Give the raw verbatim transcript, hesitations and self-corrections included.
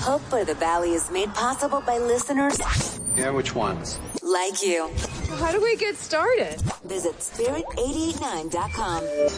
Hope by the Valley is made possible by listeners Yeah, which ones? like you. How do we get started? Visit spirit eight eight nine dot com.